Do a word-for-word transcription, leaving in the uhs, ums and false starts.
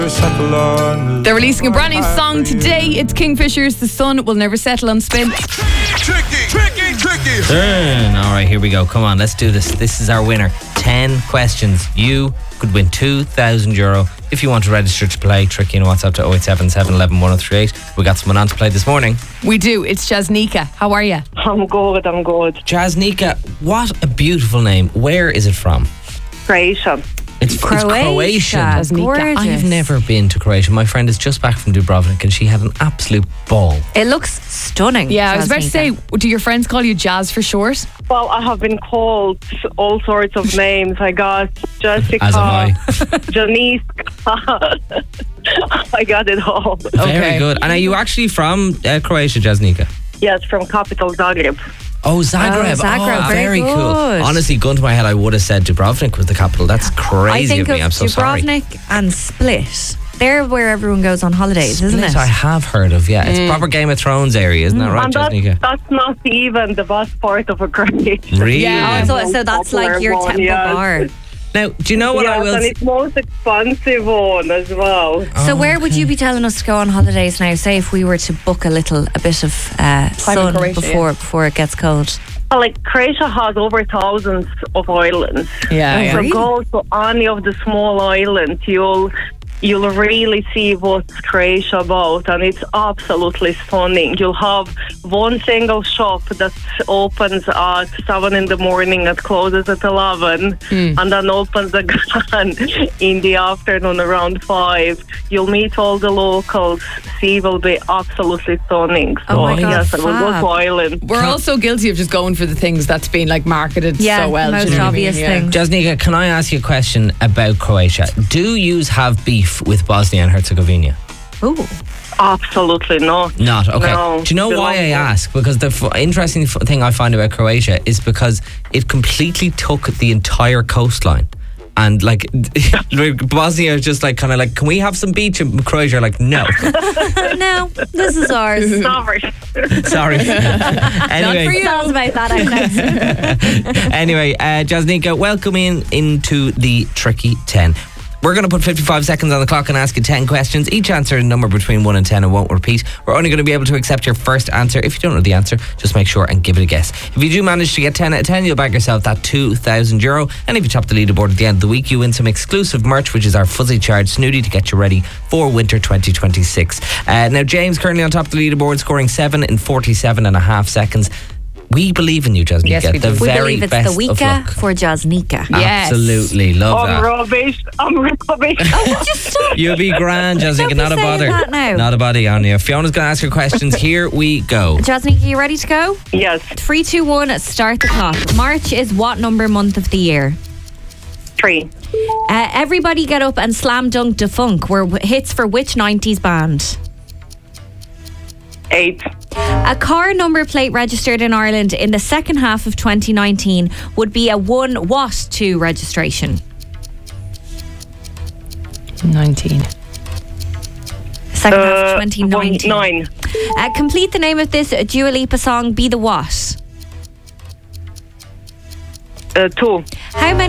They're releasing a brand new song today. It's Kingfishers, The Sun Will Never Settle on Spin. Tricky, tricky, tricky. Turn. All right, here we go. Come on, let's do this. This is our winner. Ten questions. You could win two thousand euro. If you want to register to play, Tricky and WhatsApp to oh eight seven seven, one one, one oh three eight. We got someone on to play this morning. We do. It's Jasnika. How are you? I'm good, I'm good. Jasnika, what a beautiful name. Where is it from? Croatia. It's Croatia. It's Croatian. Jasnika. Gorgeous. I have never been to Croatia. My friend is just back from Dubrovnik and she had an absolute ball. It looks stunning. Yeah, I was about to say, Jasnika. do your friends call you Jazz for short? Well, I have been called all sorts of names. I got Jessica, As have I. Janice. I got it all. Very Okay. good. And are you actually from uh, Croatia, Jasnika? Yes, from capital Zagreb. Oh, Zagreb. Oh, Zagreb, Oh, very cool. good. Honestly, gun to my head, I would have said Dubrovnik was the capital. That's I crazy think of me. of I'm so sorry. Dubrovnik and Split. They're where everyone goes on holidays, isn't Split it? I have heard of, yeah. It's proper Game of Thrones area, isn't that right, and that's, Jasnika? that's not even the best part of a Croatia. Really? Yeah. Oh, so, so that's like your Popular one, temple yes. bar. Now, do you know what yes, I will... and s- it's most expensive one as well. So where would you be telling us to go on holidays now? Say if we were to book a little, a bit of uh, sun Croatia, before yeah. before it gets cold. Well, like Croatia has over thousands of islands. Yeah, Oh, yeah. So really? go to any of the small islands, you'll you'll really see what's Croatia about, and it's absolutely stunning. You'll have one single shop that opens at seven in the morning, it closes at eleven, and then opens again in the afternoon around five. You'll meet all the locals. Sea will be absolutely stunning. So Oh my God, yes, I will go fab. to Ireland. We're also guilty of just going for the things that's been like marketed Yeah, so well. the do most you know what I mean? obvious Yeah. thing. Jasnika, can I ask you a question about Croatia? Do you have beef with Bosnia and Herzegovina? Ooh. Absolutely not. Not? Okay. No, Do you know they why love I it. ask? Because the f- interesting f- thing I find about Croatia is because it completely took the entire coastline. And like like, Bosnia is just like kind of like, can we have some beach? And Croatia are like, no. No, this is ours. Sorry. Sorry. anyway, for you. Sounds about that, I know. anyway, uh, Jasnika, welcome in into the Tricky ten. We're going to put fifty-five seconds on the clock and ask you ten questions. Each answer a number between one and ten and won't repeat. We're only going to be able to accept your first answer. If you don't know the answer, just make sure and give it a guess. If you do manage to get ten out of ten, you'll bag yourself that two thousand euro. And if you top the leaderboard at the end of the week, you win some exclusive merch, which is our Fuzzy Charge Snooty to get you ready for winter twenty twenty-six. Uh, now, James currently on top of the leaderboard, scoring seven in forty-seven and a half seconds. We believe in you, Jasnika. Yes, we the do. We very believe it's best the of Wika luck. for Jasnika. Yes. Absolutely, love I'm that. rubbish. I'm rubbish. Just stop. You'll be grand, Jasnika, be not a saying bother. that now. Not a bother on you. Fiona's going to ask her questions. Here we go. Jasnika, you ready to go? Yes, Three, two, one, start the clock. March is what number month of the year? three. Uh, Everybody Get Up and Slam Dunk Defunk were w- hits for which nineties band? Eight. A car number plate registered in Ireland in the second half of twenty nineteen would be a one what to registration? nineteen. Second half Uh, of twenty one, nineteen. nine. Uh, complete the name of this Dua Lipa song, Be the What? Uh, two. How many